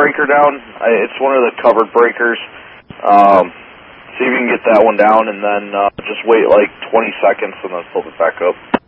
breaker down. It's one of the covered breakers. See if you can get that one down, and then just wait like 20 seconds and then flip it back up.